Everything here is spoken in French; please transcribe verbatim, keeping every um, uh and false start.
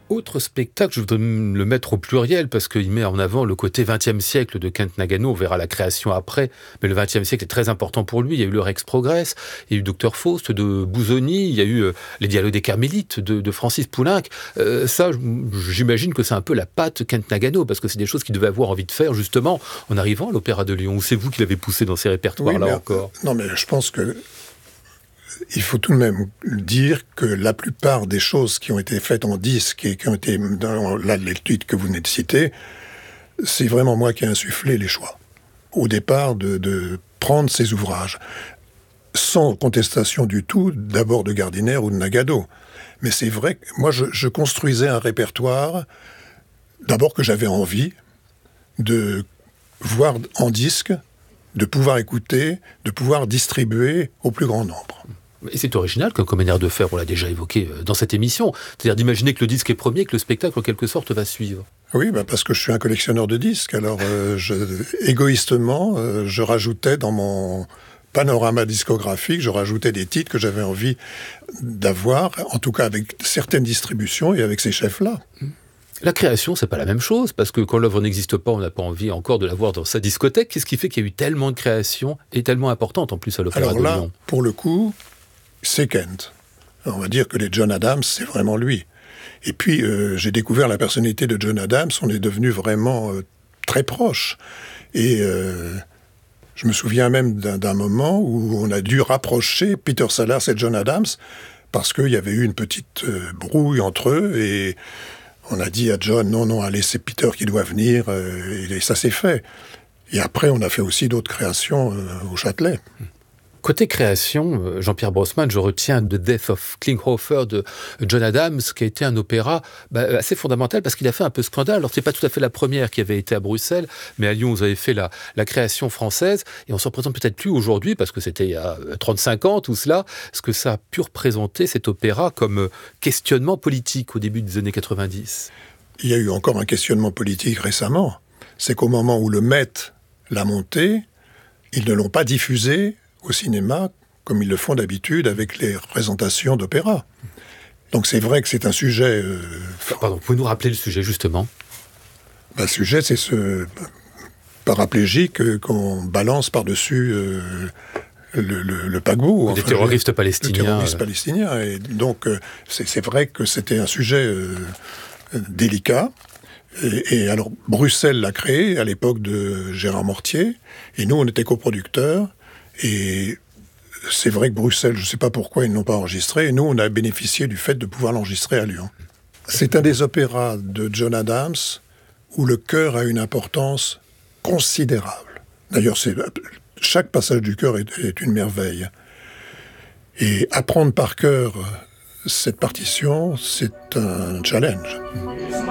Autre spectacle, je voudrais le mettre au pluriel parce qu'il met en avant le côté vingtième siècle de Kent Nagano. On verra la création après, mais le vingtième siècle est très important pour lui. Il y a eu le Rex Progress, il y a eu Docteur Faust de Busoni, il y a eu euh, les Dialogues des Carmélites de, de Francis Poulenc. Euh, ça, j'imagine que c'est un peu la patte Kent Nagano parce que c'est des choses qu'il devait avoir envie de faire justement en arrivant à l'Opéra de Lyon. Ou c'est vous qui l'avez poussé dans ces répertoires-là oui, mais, encore? Non, mais je pense que il faut tout de même dire que la plupart des choses qui ont été faites en disque et qui ont été dans l'étude que vous venez de citer, c'est vraiment moi qui ai insufflé les choix. Au départ, de, de prendre ces ouvrages, sans contestation du tout, d'abord de Gardiner ou de Nagano. Mais c'est vrai que moi, je, je construisais un répertoire, d'abord que j'avais envie de voir en disque, de pouvoir écouter, de pouvoir distribuer au plus grand nombre. Et c'est original comme manière de faire, on l'a déjà évoqué dans cette émission, c'est-à-dire d'imaginer que le disque est premier, que le spectacle en quelque sorte va suivre. Oui, bah parce que je suis un collectionneur de disques, alors euh, je, égoïstement, euh, je rajoutais dans mon panorama discographique, je rajoutais des titres que j'avais envie d'avoir, en tout cas avec certaines distributions et avec ces chefs-là. La création, c'est pas la même chose, parce que quand l'œuvre n'existe pas, on n'a pas envie encore de la voir dans sa discothèque. Qu'est-ce qui fait qu'il y a eu tellement de créations et tellement importantes en plus à l'Opéra de Lyon? Alors là, pour le coup, c'est Kent. Alors on va dire que les John Adams, c'est vraiment lui. Et puis, euh, j'ai découvert la personnalité de John Adams, on est devenus vraiment euh, très proches. Et euh, je me souviens même d'un, d'un moment où on a dû rapprocher Peter Sellers et John Adams, parce qu'il y avait eu une petite euh, brouille entre eux, et on a dit à John, non, non, allez, c'est Peter qui doit venir, euh, et ça s'est fait. Et après, on a fait aussi d'autres créations euh, au Châtelet. Côté création, Jean-Pierre Brossman, je retiens The Death of Klinghoffer de John Adams, qui a été un opéra bah, assez fondamental parce qu'il a fait un peu scandale. Alors, c'est pas tout à fait la première qui avait été à Bruxelles, mais à Lyon, vous avez fait la, la création française, et on s'en représente peut-être plus aujourd'hui, parce que c'était il y a trente-cinq ans, tout cela, ce que ça a pu représenter, cet opéra, comme questionnement politique au début des années quatre-vingt-dix. Il y a eu encore un questionnement politique récemment. C'est qu'au moment où le Met l'a monté, ils ne l'ont pas diffusé au cinéma, comme ils le font d'habitude avec les représentations d'opéra. Donc c'est vrai que c'est un sujet... Euh, Pardon, vous pouvez nous rappeler le sujet, justement? Ben, le sujet, c'est ce paraplégique euh, qu'on balance par-dessus euh, le, le, le paquebot. Des enfin, terroristes palestiniens. Le terroriste euh... palestinien. Et donc, euh, c'est, c'est vrai que c'était un sujet euh, délicat. Et, et alors, Bruxelles l'a créé à l'époque de Gérard Mortier, et nous, on était coproducteurs. Et c'est vrai que Bruxelles, je ne sais pas pourquoi ils ne l'ont pas enregistré, et nous, on a bénéficié du fait de pouvoir l'enregistrer à Lyon. C'est un des opéras de John Adams où le chœur a une importance considérable. D'ailleurs, c'est, chaque passage du chœur est, est une merveille. Et apprendre par cœur cette partition, c'est un challenge.